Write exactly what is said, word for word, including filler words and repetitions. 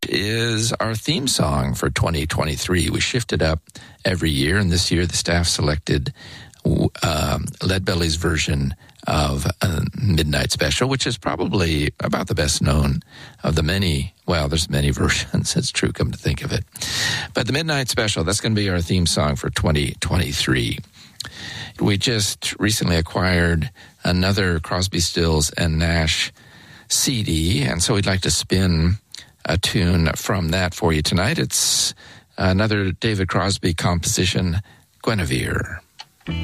is our theme song for twenty twenty-three. We shift it up every year, and this year the staff selected um, Leadbelly's version of a Midnight Special, which is probably about the best known of the many, well, there's many versions, it's true, come to think of it. But the Midnight Special, that's going to be our theme song for twenty twenty-three. We just recently acquired another Crosby, Stills, and Nash C D, and so we'd like to spin a tune from that for you tonight. It's another David Crosby composition, Guinevere.